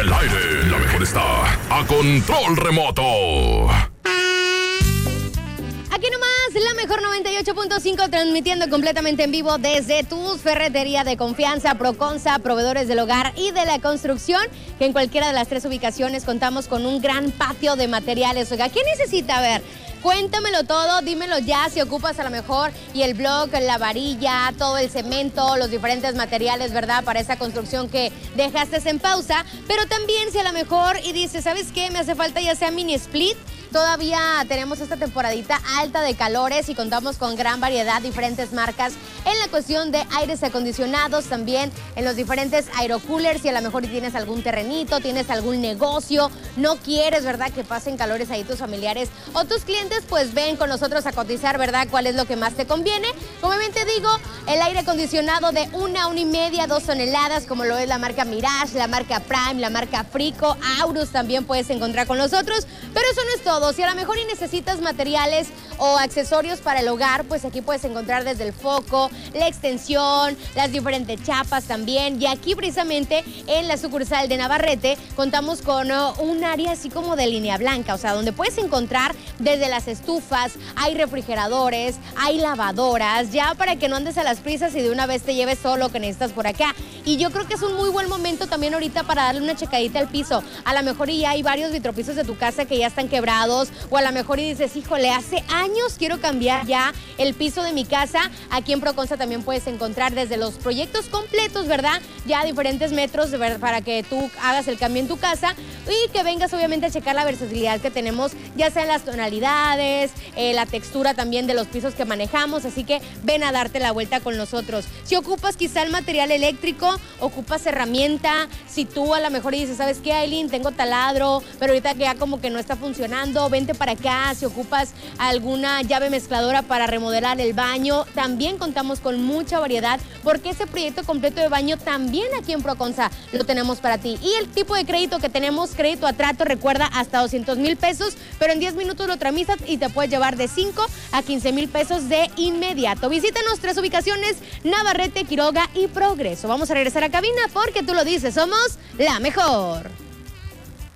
el aire, la mejor está a control remoto. Aquí nomás, la mejor 98.5, transmitiendo completamente en vivo desde tu ferretería de confianza, Proconsa, proveedores del hogar y de la construcción, que en cualquiera de las 3 ubicaciones contamos con un gran patio de materiales. Oiga, ¿qué necesita? A ver, cuéntamelo todo, dímelo ya, si ocupas a lo mejor y el bloque, la varilla, todo el cemento, los diferentes materiales, ¿verdad? Para esa construcción que dejaste en pausa, pero también si a lo mejor y dices, ¿sabes qué? Me hace falta ya sea mini split. Todavía tenemos esta temporadita alta de calores y contamos con gran variedad, diferentes marcas en la cuestión de aires acondicionados, también en los diferentes aerocoolers. Y a lo mejor tienes algún terrenito, tienes algún negocio, no quieres, ¿verdad?, que pasen calores ahí tus familiares o tus clientes, pues ven con nosotros a cotizar, ¿verdad?, cuál es lo que más te conviene. Como bien te digo, el aire acondicionado de 1,5, 2 toneladas, como lo es la marca Mirage, la marca Prime, la marca Frico, Aurus también puedes encontrar con nosotros. Pero eso no es todo. Si a lo mejor y necesitas materiales o accesorios para el hogar, pues aquí puedes encontrar desde el foco, la extensión, las diferentes chapas también. Y aquí precisamente en la sucursal de Navarrete contamos con un área así como de línea blanca, o sea, donde puedes encontrar desde las estufas, hay refrigeradores, hay lavadoras, ya para que no andes a las prisas y de una vez te lleves todo lo que necesitas por acá. Y yo creo que es un muy buen momento también ahorita para darle una checadita al piso. A lo mejor ya hay varios vitropisos de tu casa que ya están quebrados, o a lo mejor y dices, híjole, hace años quiero cambiar ya el piso de mi casa. Aquí en Proconsa también puedes encontrar desde los proyectos completos, ¿verdad? Ya diferentes metros para que tú hagas el cambio en tu casa y que vengas obviamente a checar la versatilidad que tenemos, ya sea en las tonalidades, la textura también de los pisos que manejamos, así que ven a darte la vuelta con nosotros. Si ocupas quizá el material eléctrico, ocupas herramienta, si tú a lo mejor dices, ¿sabes qué, Aileen? Tengo taladro, pero ahorita que ya como que no está funcionando, vente para acá. Si ocupas alguna llave mezcladora para remodelar el baño, también contamos con mucha variedad, porque ese proyecto completo de baño también aquí en Proconsa lo tenemos para ti. Y el tipo de crédito que tenemos, crédito a trato, recuerda, hasta 200,000 pesos, pero en 10 minutos lo tramitas y te puedes llevar de 5 a 15,000 pesos de inmediato. Visítanos, 3 ubicaciones, Navarrete, Quiroga y Progreso. Vamos a regresar a cabina porque tú lo dices, somos la mejor.